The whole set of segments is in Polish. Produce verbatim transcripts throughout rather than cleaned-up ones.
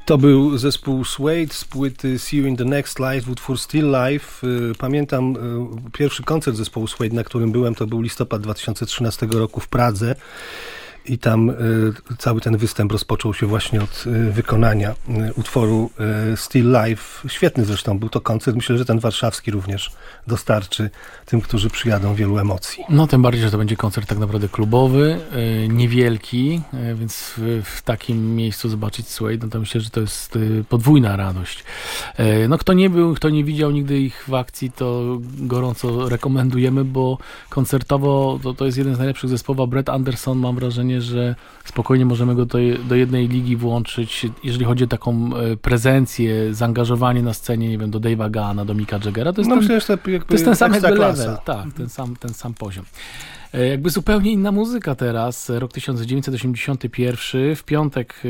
To był zespół Suede z płyty See You in the Next Life, utwór Still Life. Pamiętam pierwszy koncert zespołu Suede, na którym byłem, to był listopad dwa tysiące trzynastego roku w Pradze. I tam y, cały ten występ rozpoczął się właśnie od y, wykonania y, utworu y, Still Life. Świetny zresztą był to koncert. Myślę, że ten warszawski również dostarczy tym, którzy przyjadą, wielu emocji. No tym bardziej, że to będzie koncert tak naprawdę klubowy, y, niewielki, y, więc w, w takim miejscu zobaczyć Suede, no to myślę, że to jest y, podwójna radość. Y, no kto nie był, kto nie widział nigdy ich w akcji, to gorąco rekomendujemy, bo koncertowo to, to jest jeden z najlepszych zespołów. Brett Anderson, mam wrażenie, że spokojnie możemy go do, do jednej ligi włączyć, jeżeli chodzi o taką prezencję, zaangażowanie na scenie, nie wiem, do Dave'a Gahna, do Micka Jaggera. To jest, no ten, myślę, że to, to jest ten sam jakby klasa. level, tak, ten sam, ten sam poziom. Jakby zupełnie inna muzyka teraz, rok tysiąc dziewięćset osiemdziesiąty pierwszy, w piątek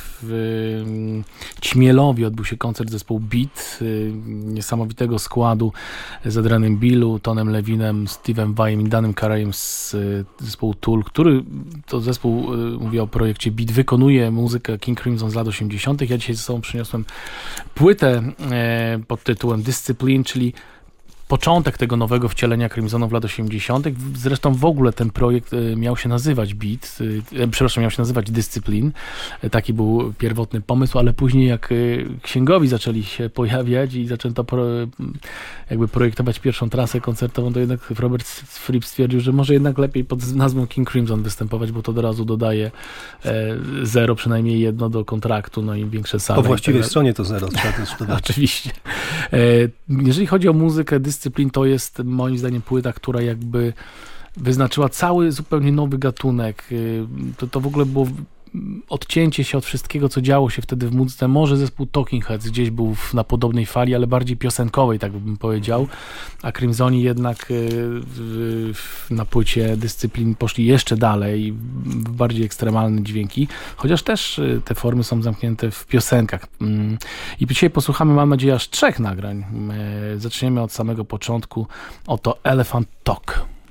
w Ćmielowie odbył się koncert zespołu Beat, niesamowitego składu z Adrianem Billu, Tonem Levinem, Steve'em Vajem i Danem Karajem z zespołu Tool, który to zespół, mówię o projekcie Beat, wykonuje muzykę King Crimson z lat osiemdziesiątych. Ja dzisiaj ze sobą przyniosłem płytę pod tytułem Discipline, czyli początek tego nowego wcielenia Crimsonu w lat osiemdziesiątych. Zresztą w ogóle ten projekt miał się nazywać Beat, przepraszam, miał się nazywać Discipline. Taki był pierwotny pomysł, ale później jak księgowi zaczęli się pojawiać i zaczęto pro, jakby projektować pierwszą trasę koncertową, to jednak Robert Fripp stwierdził, że może jednak lepiej pod nazwą King Crimson występować, bo to od razu dodaje zero, przynajmniej jedno do kontraktu, no i większe sale. Po właściwej tak stronie to zero, trzeba też dodać. Oczywiście. Jeżeli chodzi o muzykę, Discipline to jest moim zdaniem płyta, która jakby wyznaczyła cały zupełnie nowy gatunek. To, to w ogóle było odcięcie się od wszystkiego, co działo się wtedy w muzyce. Może zespół Talking Heads gdzieś był na podobnej fali, ale bardziej piosenkowej, tak bym powiedział. A Crimsoni jednak na płycie Discipline poszli jeszcze dalej, w bardziej ekstremalne dźwięki, chociaż też te formy są zamknięte w piosenkach. I dzisiaj posłuchamy, mam nadzieję, aż trzech nagrań. Zaczniemy od samego początku. Oto Elephant Talk.